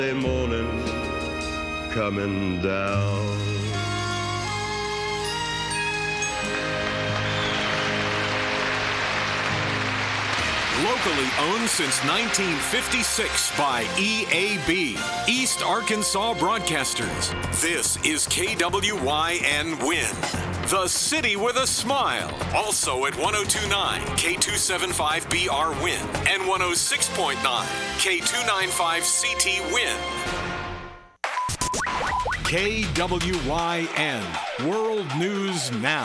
Morning coming down. Locally owned since 1956 by EAB, East Arkansas Broadcasters. This is KWYN Win, the city with a smile. Also at 102.9 K275BR Win and 106.9 K295CT Win. KWYN World News Now.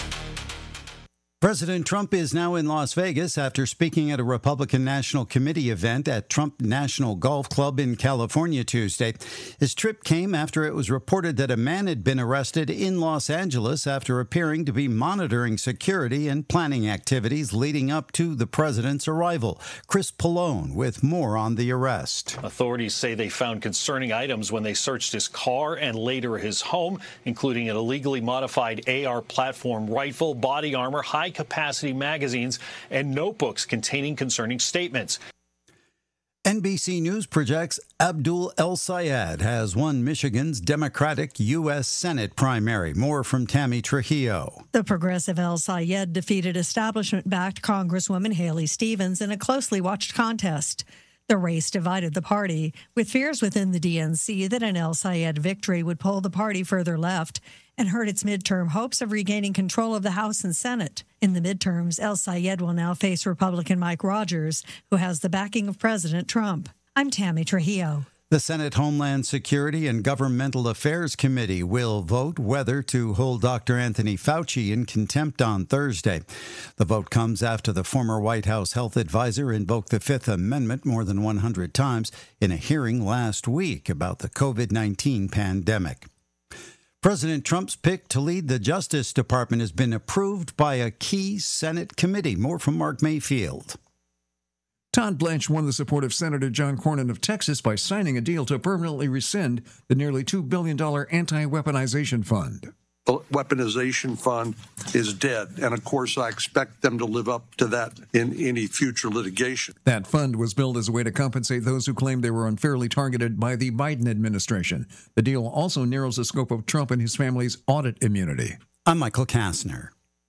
President Trump is now in Las Vegas after speaking at a Republican National Committee event at Trump National Golf Club in California Tuesday. His trip came after it was reported that a man had been arrested in Los Angeles after appearing to be monitoring security and planning activities leading up to the president's arrival. Chris Pallone with more on the arrest. Authorities say they found concerning items when they searched his car and later his home, including an illegally modified AR platform rifle, body armor, high-capacity magazines, and notebooks containing concerning statements. NBC News projects Abdul El-Sayed has won Michigan's Democratic U.S. Senate primary. More from Tammy Trujillo. The progressive El-Sayed defeated establishment-backed Congresswoman Haley Stevens in a closely watched contest. The race divided the party, with fears within the DNC that an El-Sayed victory would pull the party further left and hurt its midterm hopes of regaining control of the House and Senate. In the midterms, El-Sayed will now face Republican Mike Rogers, who has the backing of President Trump. I'm Tammy Trujillo. The Senate Homeland Security and Governmental Affairs Committee will vote whether to hold Dr. Anthony Fauci in contempt on Thursday. The vote comes after the former White House health advisor invoked the Fifth Amendment more than 100 times in a hearing last week about the COVID-19 pandemic. President Trump's pick to lead the Justice Department has been approved by a key Senate committee. More from Mark Mayfield. Todd Blanche won the support of Senator John Cornyn of Texas by signing a deal to permanently rescind the nearly $2 billion anti-weaponization fund. The weaponization fund is dead, and of course I expect them to live up to that in any future litigation. That fund was billed as a way to compensate those who claimed they were unfairly targeted by the Biden administration. The deal also narrows the scope of Trump and his family's audit immunity. I'm Michael Kastner.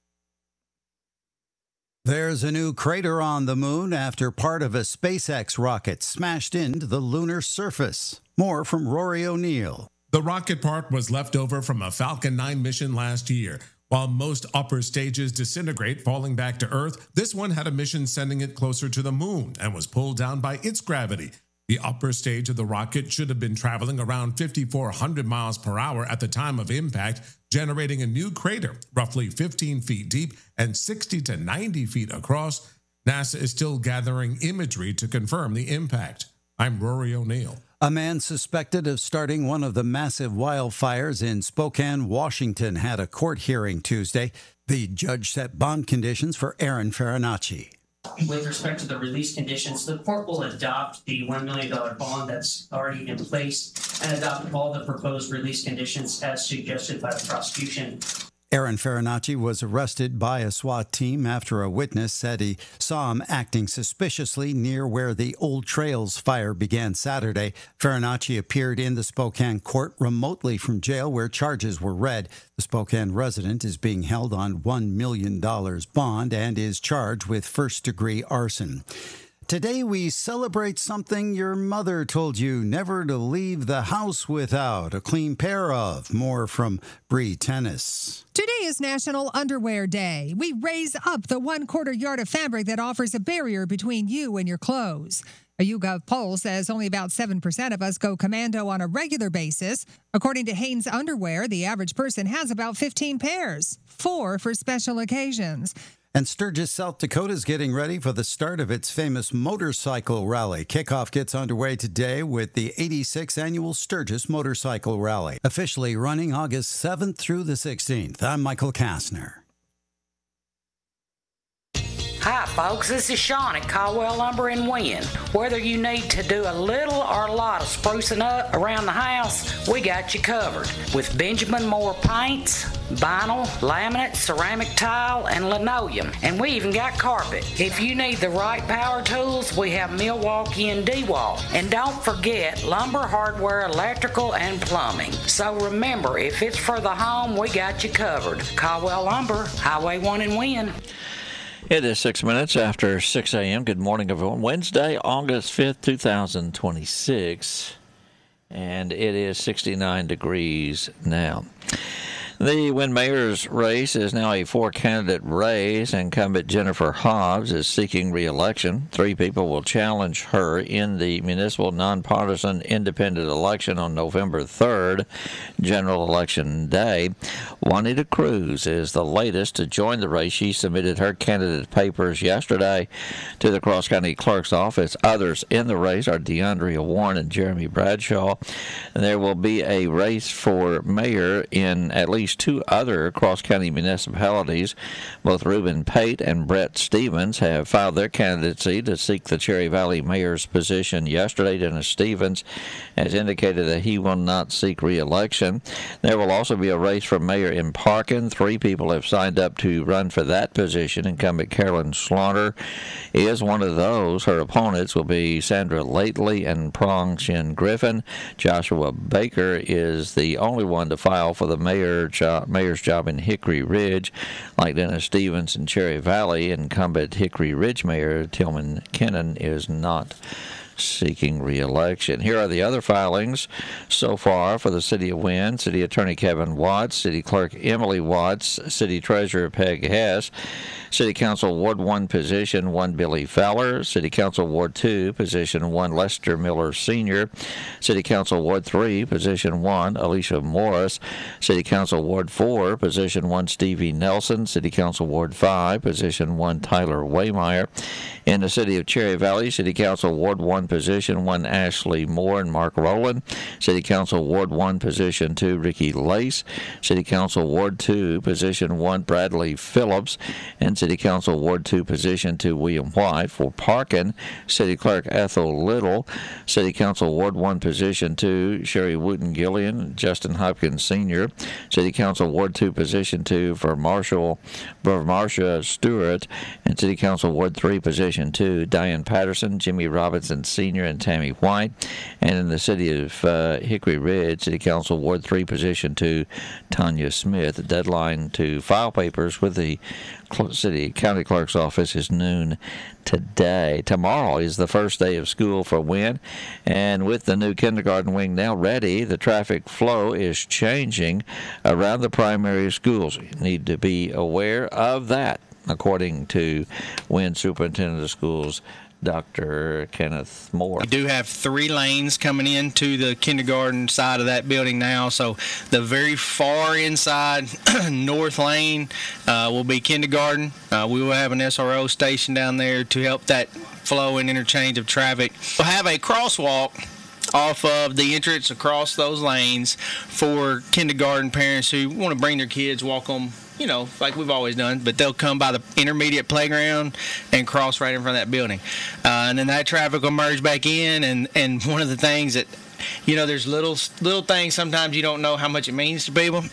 There's a new crater on the moon after part of a SpaceX rocket smashed into the lunar surface. More from Rory O'Neill. The rocket part was left over from a Falcon 9 mission last year. While most upper stages disintegrate, falling back to Earth, this one had a mission sending it closer to the moon and was pulled down by its gravity. The upper stage of the rocket should have been traveling around 5,400 miles per hour at the time of impact, generating a new crater roughly 15 feet deep and 60 to 90 feet across. NASA is still gathering imagery to confirm the impact. I'm Rory O'Neill. A man suspected of starting one of the massive wildfires in Spokane, Washington, had a court hearing Tuesday. The judge set bond conditions for Aaron Farinacci. With respect to the release conditions, the court will adopt the $1 million bond that's already in place and adopt all the proposed release conditions as suggested by the prosecution. Aaron Farinacci was arrested by a SWAT team after a witness said he saw him acting suspiciously near where the Old Trails fire began Saturday. Farinacci appeared in the Spokane court remotely from jail where charges were read. The Spokane resident is being held on $1 million bond and is charged with first-degree arson. Today we celebrate something your mother told you never to leave the house without, a clean pair of. More from Bree Tennis. Today is National Underwear Day. We raise up the 1/4 yard of fabric that offers a barrier between you and your clothes. A YouGov poll says only about 7% of us go commando on a regular basis. According to Hanes Underwear, the average person has about 15 pairs, 4 for special occasions. And Sturgis, South Dakota is getting ready for the start of its famous motorcycle rally. Kickoff gets underway today with the 86th annual Sturgis Motorcycle Rally, officially running August 7th through the 16th. I'm Michael Kastner. Hi folks, this is Sean at Caldwell Lumber in Wynn. Whether you need to do a little or a lot of sprucing up around the house, we got you covered. With Benjamin Moore paints, vinyl, laminate, ceramic tile, and linoleum. And we even got carpet. If you need the right power tools, we have Milwaukee and DeWalt. And don't forget lumber, hardware, electrical, and plumbing. So remember, if it's for the home, we got you covered. Caldwell Lumber, Highway 1 in Wynn. It is 6 minutes after 6 a.m. Good morning, everyone. Wednesday, August 5th, 2026, and it is 69 degrees now. The Wynn Mayor's race is now a four-candidate race. Incumbent Jennifer Hobbs is seeking re-election. 3 people will challenge her in the municipal nonpartisan independent election on November 3rd, general election day. Juanita Cruz is the latest to join the race. She submitted her candidate papers yesterday to the Cross County Clerk's office. Others in the race are DeAndrea Warren and Jeremy Bradshaw. And there will be a race for mayor in at least 2 other cross-county municipalities. Both Reuben Pate and Brett Stevens have filed their candidacy to seek the Cherry Valley mayor's position yesterday. Dennis Stevens has indicated that he will not seek re-election. There will also be a race for mayor in Parkin. 3 people have signed up to run for that position. Incumbent Carolyn Slaughter is one of those. Her opponents will be Sandra Lately and Prong Shin Griffin. Joshua Baker is the only one to file for the mayor's job in Hickory Ridge. Like Dennis Stevens in Cherry Valley, incumbent Hickory Ridge Mayor Tillman Kennan is not seeking re-election. Here are the other filings so far for the City of Wynn. City Attorney Kevin Watts, City Clerk Emily Watts, City Treasurer Peg Hess, City Council Ward 1 position 1 Billy Fowler, City Council Ward 2 position 1 Lester Miller Sr., City Council Ward 3 position 1 Alicia Morris, City Council Ward 4 position 1 Stevie Nelson, City Council Ward 5 position 1 Tyler Waymeyer. In the City of Cherry Valley, City Council Ward 1 position 1 Ashley Moore and Mark Rowland, City Council Ward 1 position 2 Ricky Lace, City Council Ward 2 position 1 Bradley Phillips, and City Council Ward 2 position 2 William White. For Parkin, City Clerk Ethel Little, City Council Ward 1 position 2 Sherry Wooten Gillian and Justin Hopkins Sr., City Council Ward 2 position 2 for Marcia Stewart, and City Council Ward 3 position 2 Diane Patterson, Jimmy Robinson Sr., and Tammy White. And in the City of Hickory Ridge, City Council Ward 3 position 2 Tanya Smith. The deadline to file papers with the City County Clerk's office is noon today. Tomorrow is the first day of school for Wynn, and with the new kindergarten wing now ready, the traffic flow is changing around the primary schools. You need to be aware of that, according to Wynn Superintendent of Schools Dr. Kenneth Moore. We do have 3 lanes coming into the kindergarten side of that building now, so the very far inside north lane will be kindergarten. We will have an SRO station down there to help that flow and interchange of traffic. We'll have a crosswalk off of the entrance across those lanes for kindergarten parents who want to bring their kids, walk them, you know, like we've always done, but they'll come by the intermediate playground and cross right in front of that building. And then that traffic will merge back in, and one of the things that, you know, there's little things sometimes you don't know how much it means to people.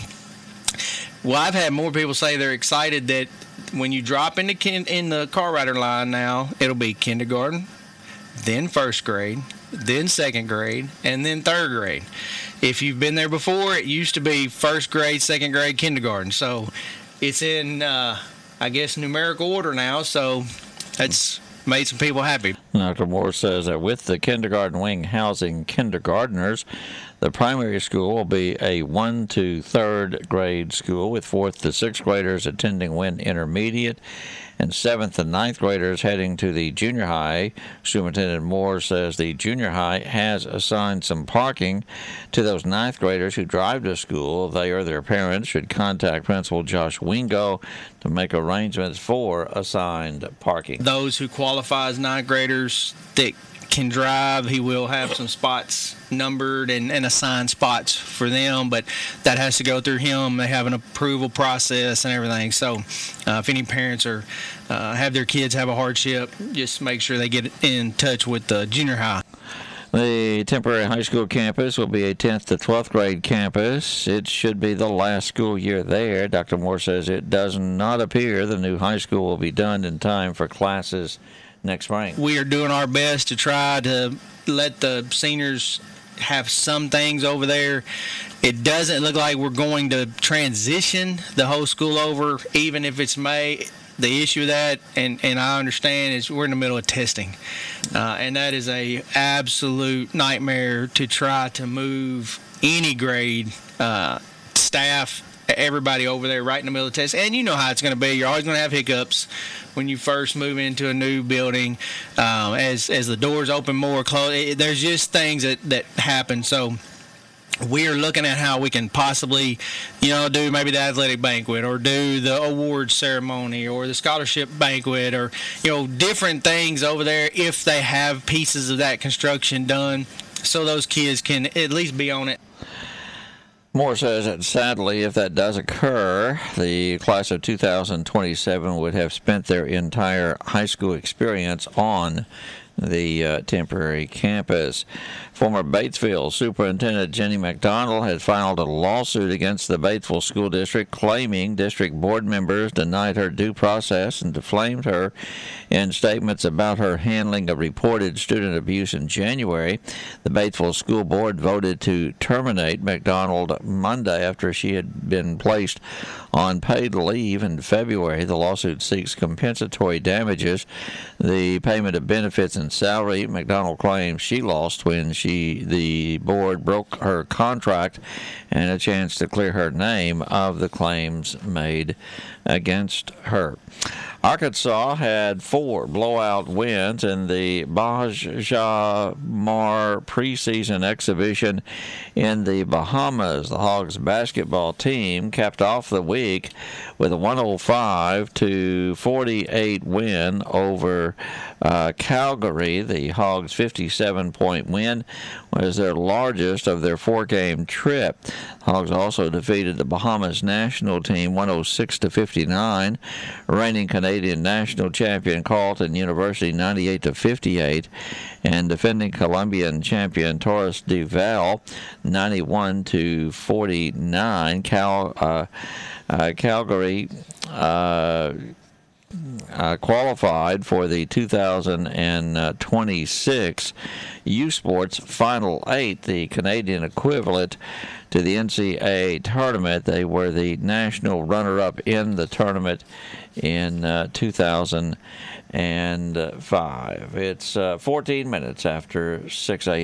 Well, I've had more people say they're excited that when you drop in the car rider line now, it'll be kindergarten, then first grade, then second grade, and then third grade. If you've been there before, it used to be first grade, second grade, kindergarten. So it's in, I guess, numerical order now. So that's made some people happy. Dr. Moore says that with the kindergarten wing housing kindergartners, the primary school will be a 1 to 3rd grade school with 4th to 6th graders attending Wynn Intermediate and 7th and 9th graders heading to the junior high. Superintendent Moore says the junior high has assigned some parking to those 9th graders who drive to school. They or their parents should contact Principal Josh Wingo to make arrangements for assigned parking. Those who qualify as 9th graders that can drive, he will have some spots numbered and assigned spots for them, but that has to go through him. They have an approval process and everything. So if any parents are have their kids have a hardship, just make sure they get in touch with the junior high. The temporary high school campus will be a 10th to 12th grade campus. It should be the last school year there. Dr. Moore says it does not appear the new high school will be done in time for classes next spring. We are doing our best to try to let the seniors have some things over there. It doesn't look like we're going to transition the whole school over, even if it's May. The issue with that, and I understand, is we're in the middle of testing. And that is a absolute nightmare to try to move any grade, staff, everybody over there right in the middle of the test. And you know how it's going to be. You're always going to have hiccups when you first move into a new building. As the doors open more, close, there's just things that happen. So we are looking at how we can possibly, do maybe the athletic banquet or do the awards ceremony or the scholarship banquet or, different things over there if they have pieces of that construction done so those kids can at least be on it. Moore says that sadly, if that does occur, the class of 2027 would have spent their entire high school experience on the temporary campus. Former Batesville Superintendent Jenny McDonald has filed a lawsuit against the Batesville School District, claiming district board members denied her due process and defamed her in statements about her handling of reported student abuse in January. The Batesville School Board voted to terminate McDonald Monday after she had been placed on paid leave in February. The lawsuit seeks compensatory damages, the payment of benefits and salary. McDonald claims she lost when the board broke her contract and a chance to clear her name of the claims made against her. Arkansas had 4 blowout wins in the Baja Mar preseason exhibition in the Bahamas. The Hogs basketball team capped off the week with a 105-48 win over Calgary. The Hogs' 57-point win was their largest of their 4-game trip. The Hogs also defeated the Bahamas national team 106-59, reigning Canadian national champion Carleton University 98-58, and defending Colombian champion Torres de Val 91-49. Calgary qualified for the 2026 U Sports Final 8, the Canadian equivalent to the NCAA tournament. They were the national runner-up in the tournament in 2005. It's 14 minutes after 6 a.m.